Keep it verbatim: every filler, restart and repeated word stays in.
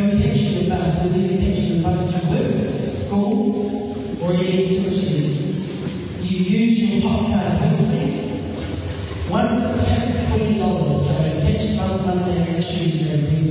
a pension bus, whether you pension bus to work, to school, or you need tuition, you use your hot card weekly. Once a payment's twenty dollars, so a pension bus Monday and Tuesday.